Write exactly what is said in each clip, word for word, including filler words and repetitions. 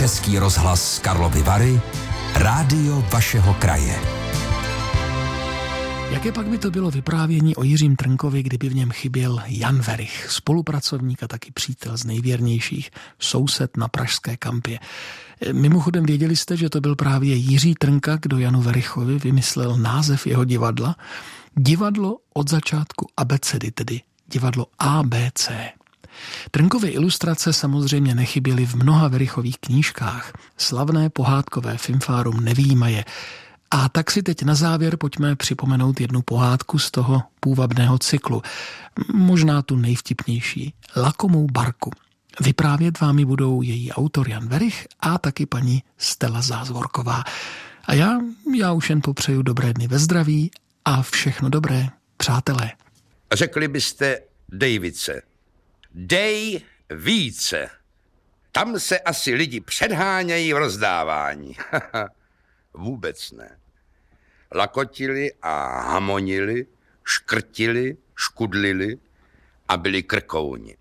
Český rozhlas Karlovy Vary, rádio vašeho kraje. Jaké pak by to bylo vyprávění o Jiřím Trnkovi, kdyby v něm chyběl Jan Werich, spolupracovník a taky přítel z nejvěrnějších, soused na pražské kampě. Mimochodem věděli jste, že to byl právě Jiří Trnka, kdo Janu Werichovi vymyslel název jeho divadla? Divadlo od začátku abecedy, tedy divadlo A B C. Trnkovy ilustrace samozřejmě nechyběly v mnoha Werichových knížkách. Slavné pohádkové Fimfárum nevyjímaje. A tak si teď na závěr pojďme připomenout jednu pohádku z toho půvabného cyklu. Možná tu nejvtipnější. Lakomou barku. Vyprávět vámi budou její autor Jan Werich a taky paní Stella Zázvorková. A já, já už jen popřeju dobré dny ve zdraví a všechno dobré, přátelé. Řekli byste Davice. Dej více. Tam se asi lidi předhánějí v rozdávání. Vůbec ne. Lakotili a hamonili, škrtili, škudlili a byli krkouni.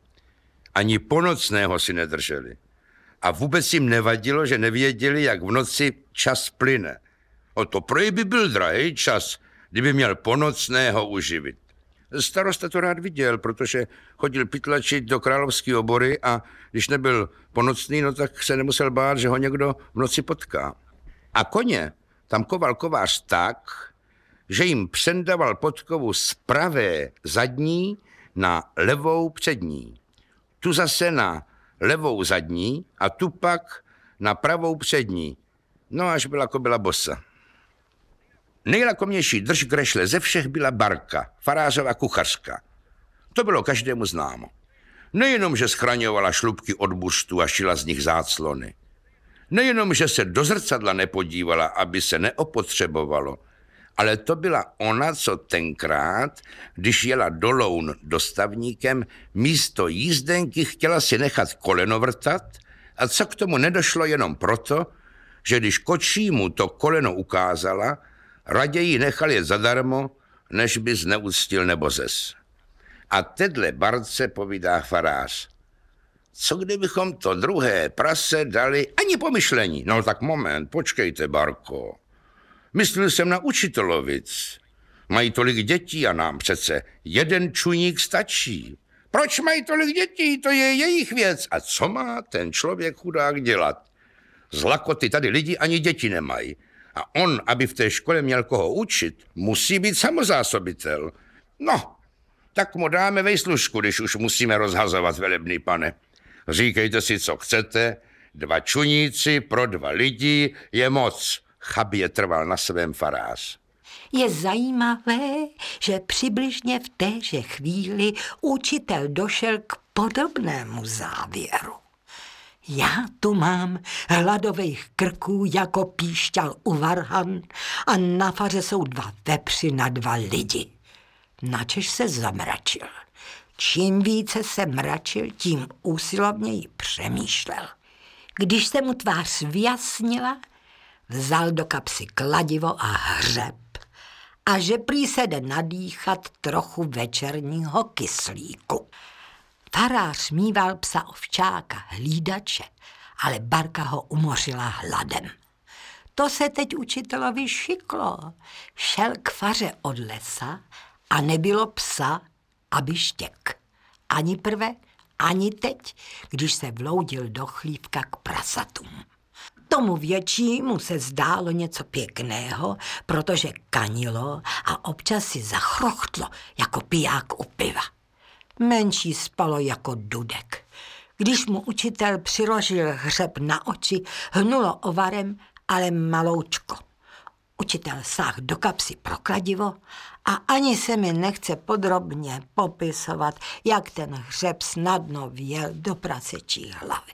Ani ponocného si nedrželi. A vůbec jim nevadilo, že nevěděli, jak v noci čas plyne. O to prej by byl drahý čas, kdyby měl ponocného uživit. Starosta to rád viděl, protože chodil pytlačit do královské obory a když nebyl ponocný, no tak se nemusel bát, že ho někdo v noci potká. A koně tam koval kovář tak, že jim přendával podkovu z pravé zadní na levou přední. Tu zase na levou zadní a tu pak na pravou přední. No až byla kobyla bosa. Nejlakomnější drž grešle ze všech byla Barka, farářova kuchařka. To bylo každému známo. Nejenom, že schraňovala šlupky od buřtů a šila z nich záclony. Nejenom, že se do zrcadla nepodívala, aby se neopotřebovalo, ale to byla ona, co tenkrát, když jela do Loun dostavníkem, místo jízdenky chtěla si nechat koleno vrtat a co k tomu nedošlo jenom proto, že když kočímu to koleno ukázala, raději nechal je zadarmo, než by zneuctil nebo zes. A tedle Barce povídá farář. Co kdybychom to druhé prase dali ani pomyšlení? No tak moment, počkejte, Barko. Myslel jsem na učitelovic. Mají tolik dětí a nám přece jeden čuník stačí. Proč mají tolik dětí? To je jejich věc. A co má ten člověk chudák dělat? Z lakoty tady lidi ani děti nemají. A on, aby v té škole měl koho učit, musí být samozásobitel. No, tak mu dáme vejslužku, když už musíme rozhazovat, velebný pane. Říkejte si, co chcete, dva čuníci pro dva lidi je moc. Chabě trval na svém farář. Je zajímavé, že přibližně v téže chvíli učitel došel k podobnému závěru. Já tu mám hladových krků jako píšťal u varhan a na faře jsou dva vepři na dva lidi. Načež se zamračil. Čím více se mračil, tím úsilovněji přemýšlel. Když se mu tvář vyjasnila, vzal do kapsy kladivo a hřeb. A že prý se jde nadýchat trochu večerního kyslíku. Farář mýval psa ovčáka, hlídače, ale Barka ho umořila hladem. To se teď učitelovi šiklo. Šel k faře od lesa a nebylo psa, aby štěk. Ani prve, ani teď, když se vloudil do chlívka k prasatům. Tomu většímu se zdálo něco pěkného, protože kanilo a občas si zachrochtlo jako piják u piva. Menší spalo jako dudek. Když mu učitel přiložil hřeb na oči, hnulo ovarem, ale maloučko. Učitel sáhl do kapsy pro kladivo a ani se mi nechce podrobně popisovat, jak ten hřeb snadno vjel do prasečí hlavy.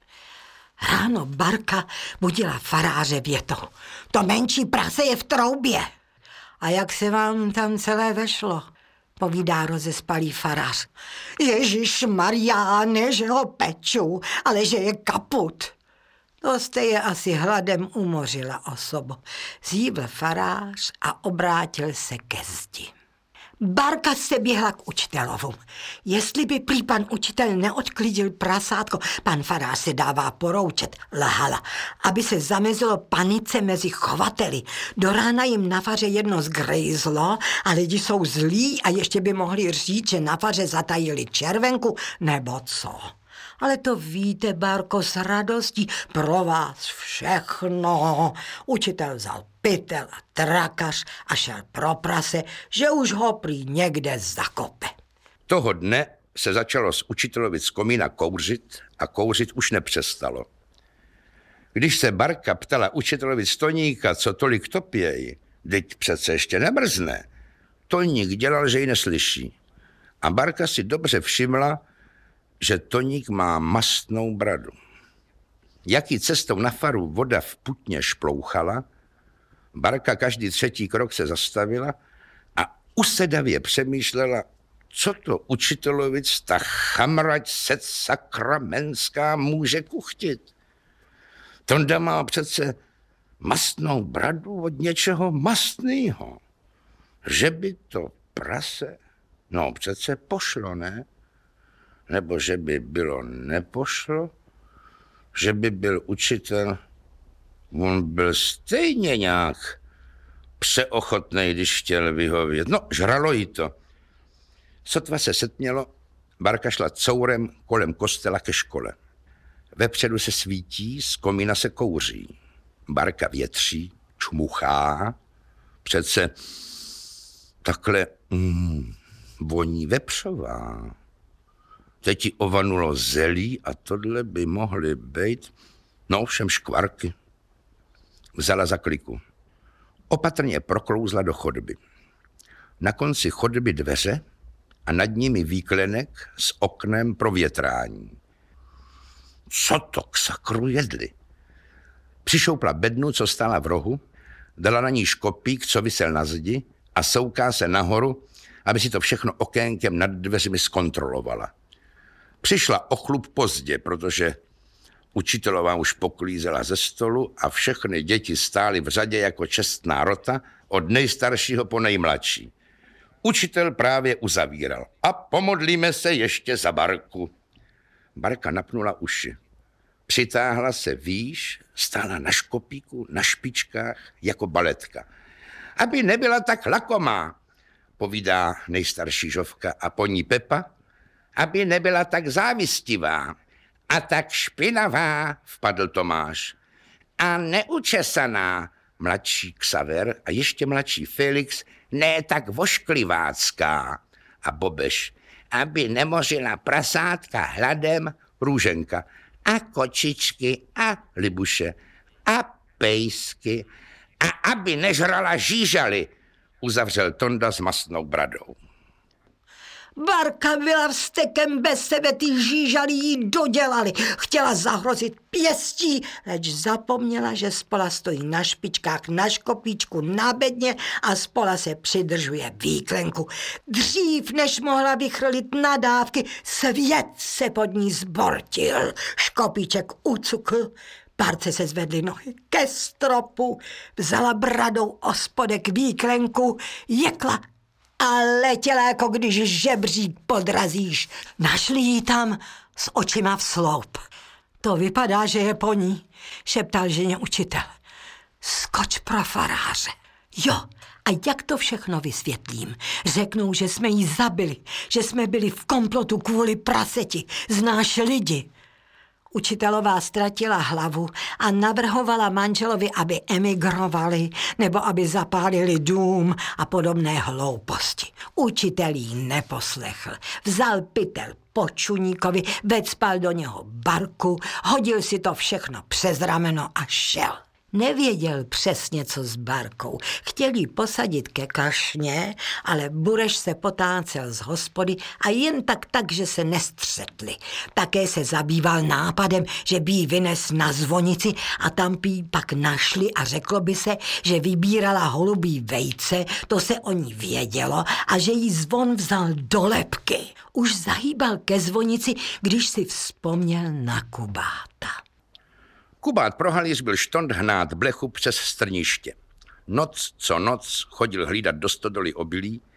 Ráno Barka budila faráře větou. To menší prase je v troubě. A jak se vám tam celé vešlo? Povídá rozespalý farář. Ježišmarjá, ne, že ho peču, ale že je kaput. To jste je asi hladem umořila, osobo. Zívl farář a obrátil se ke zdi. Barka se běhla k učitelovu. Jestli by prý pan učitel neodklidil prasátko, pan farář se dává poroučet, lhala, aby se zamezilo panice mezi chovateli. Do rána jim na faře jedno zgrejzlo a lidi jsou zlí a ještě by mohli říct, že na faře zatajili červenku nebo co. Ale to víte, Barko, s radostí pro vás všechno. Učitel vzal pytel a trakař a šel pro prase, že už ho prý někde zakope. Toho dne se začalo z učitelovi z komína kouřit a kouřit už nepřestalo. Když se Barka ptala učitelovi z Toníka, co tolik topěj, teď přece ještě nemrzne, Toník dělal, že ji neslyší. A Barka si dobře všimla, že Toník má mastnou bradu. Jaký cestou na faru voda v putně šplouchala, Barka každý třetí krok se zastavila a usedavě přemýšlela, co to učitelovic ta chamrať set sakramenská může kuchtit. Tonda má přece mastnou bradu od něčeho mastného. Že by to prase, no přece pošlo, ne? Nebo že by bylo nepošlo, že by byl učitel, on byl stejně nějak přeochotnej, když chtěl vyhovět. No, žralo jí to. Sotva se setmělo, Barka šla courem kolem kostela ke škole. Vepředu se svítí, z komína se kouří. Barka větří, čmuchá, přece takhle mm, voní vepřová. Teď ti ovanulo zelí a tohle by mohly být, no všem škvarky. Vzala za kliku. Opatrně proklouzla do chodby. Na konci chodby dveře a nad nimi výklenek s oknem pro větrání. Co to k sakru jedli? Přišoupla bednu, co stála v rohu, dala na ní škopík, co visel na zdi a souká se nahoru, aby si to všechno okénkem nad dveřmi zkontrolovala. Přišla o chlup pozdě, protože učitelová už poklízela ze stolu a všechny děti stály v řadě jako čestná rota od nejstaršího po nejmladší. Učitel právě uzavíral. A pomodlíme se ještě za Barku. Barka napnula uši. Přitáhla se výš, stála na škopíku, na špičkách, jako baletka. Aby nebyla tak lakomá, povídá nejstarší Žovka a po ní Pepa, aby nebyla tak závistivá a tak špinavá, vpadl Tomáš, a neučesaná, mladší Xaver a ještě mladší Felix, ne tak vošklivácká. A Bobeš, aby nemořila prasátka hladem, Růženka, a kočičky a Libuše a pejsky a aby nežrala žížaly, uzavřel Tonda s mastnou bradou. Barka byla vztekem bez sebe, ty žížaly jí dodělali. Chtěla zahrozit pěstí, leč zapomněla, že spola stojí na špičkách, na škopíčku, na bedně a spola se přidržuje výklenku. Dřív, než mohla vychrlit nadávky, svět se pod ní zbortil. Škopíček ucukl, Barce se zvedly nohy ke stropu, vzala bradou ospodek výklenku, jekla a letěla, jako když žebřík podrazíš. Našli ji tam s očima v sloup. To vypadá, že je po ní, šeptal ženě učitel. Skoč pro faráře. Jo, a jak to všechno vysvětlím? Řeknou, že jsme jí zabili, že jsme byli v komplotu kvůli praseti. Znáš lidi? Učitelová ztratila hlavu a navrhovala manželovi, aby emigrovali nebo aby zapálili dům a podobné hlouposti. Učitel jí neposlechl. Vzal pytel po čuníkovi, vecpal do něho Barku, hodil si to všechno přes rameno a šel. Nevěděl přesně, co s Barkou. Chtěl jí posadit ke kašně, ale Bureš se potácel z hospody a jen tak tak, že se nestřetli. Také se zabýval nápadem, že by jí vynes na zvonici a tam by jí pak našli a řeklo by se, že vybírala holubí vejce, to se o ní vědělo a že jí zvon vzal do lebky. Už zahýbal ke zvonici, když si vzpomněl na Kubáta. Kubát pro halíř byl štond hnát blechu přes strniště. Noc co noc chodil hlídat do stodoly obilí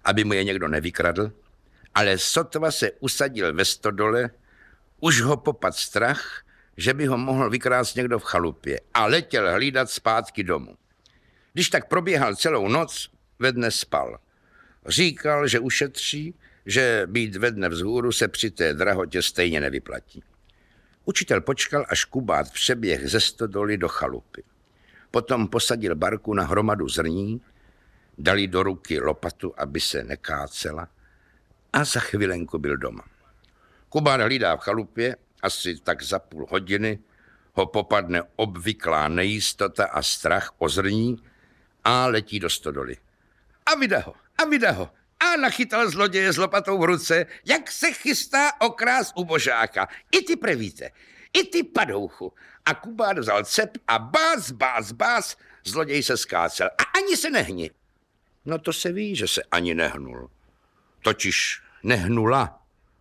aby mu je někdo nevykradl, ale sotva se usadil ve stodole, už ho popad strach, že by ho mohl vykrást někdo v chalupě a letěl hlídat zpátky domů. Když tak proběhal celou noc, ve dne spal. Říkal, že ušetří, že být ve dne vzhůru se při té drahotě stejně nevyplatí. Učitel počkal, až Kubát přeběh ze stodoly do chalupy. Potom posadil barku na hromadu zrní, dali do ruky lopatu, aby se nekácela, a za chvilenku byl doma. Kubát hlídá v chalupě, asi tak za půl hodiny ho popadne obvyklá nejistota a strach o zrní a letí do stodoly. A vydá ho, a vydá ho. A nachytal zloděje s lopatou v ruce, jak se chystá okrást ubožáka. I ty prevíte, i ty padouchu. A Kubát vzal cep a bác, bác, bác, zloděj se skácel. A ani se nehni. No to se ví, že se ani nehnul. Totiž nehnula.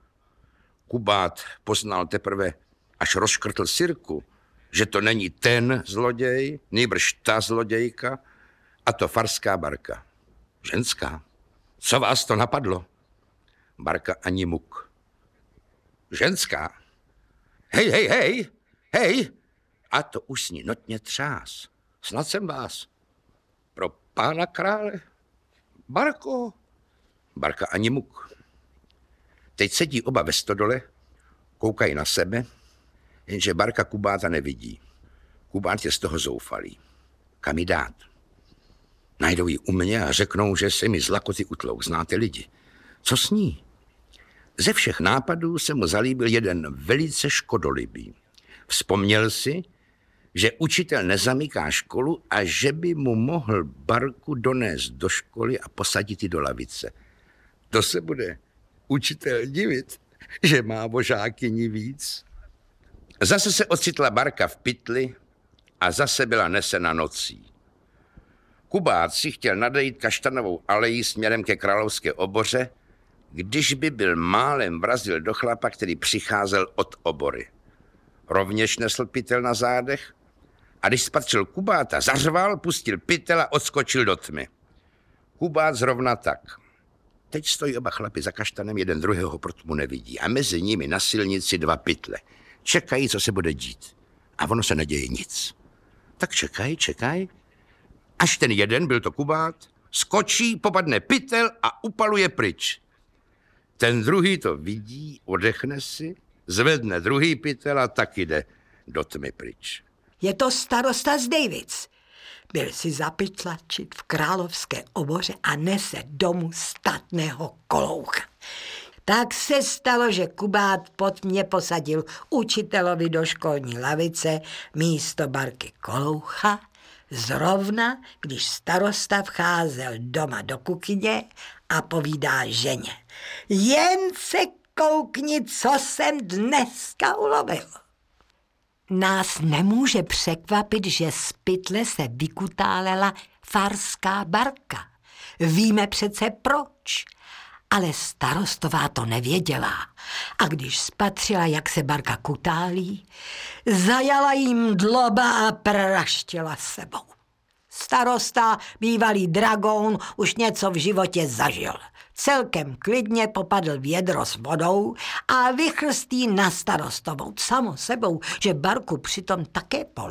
Kubát poznal teprve, až rozškrtl sirku, že to není ten zloděj, nýbrž ta zlodějka, a to farská barka. Ženská. Co vás to napadlo? Barka ani muk. Ženská. Hej, hej, hej, hej. A to už s ní notně třás. Snad jsem vás. Pro pána krále. Barko. Barka ani muk. Teď sedí oba ve stodole, koukají na sebe, jenže Barka Kubáta nevidí. Kubát je z toho zoufalý. Kam ji dát? Najdou ji u mě a řeknou, že se mi z lakoty utlouk. Znáte lidi. Co s ní? Ze všech nápadů se mu zalíbil jeden velice škodolibý. Vzpomněl si, že učitel nezamyká školu a že by mu mohl Barku donést do školy a posadit ji do lavice. To se bude učitel divit, že má vožákyni víc. Zase se ocitla Barka v pytli a zase byla nesena nocí. Kubát si chtěl nadejít kaštanovou alejí směrem ke Královské oboře, když by byl málem vrazil do chlapa, který přicházel od obory. Rovněž nesl pytel na zádech a když spatřil Kubáta, zařval, pustil pytel a odskočil do tmy. Kubát zrovna tak. Teď stojí oba chlapi za kaštanem, jeden druhého pro tmu nevidí a mezi nimi na silnici dva pytle. Čekají, co se bude dít. A ono se neděje nic. Tak čekají, čekají. Až ten jeden, byl to Kubát, skočí, popadne pytel a upaluje pryč. Ten druhý to vidí, odechne si, zvedne druhý pytel a taky jde do tmy pryč. Je to starosta z Davids. Byl si zapytlačit v Královské oboře a nese domů statného koloucha. Tak se stalo, že Kubát pod mě posadil učitelovi do školní lavice místo Barky koloucha, zrovna, když starosta vcházel doma do kuchyně a povídá ženě. Jen se koukni, co jsem dneska ulovil. Nás nemůže překvapit, že z pytle se vykutálela farská Barka. Víme přece proč. Ale starostová to nevěděla. A když spatřila, jak se Barka kutálí, zajala jim dloba a praštila sebou. Starosta, bývalý dragoun, už něco v životě zažil. Celkem klidně popadl vědro s vodou a vychrstí na starostovou. Samo sebou, že Barku přitom také pol.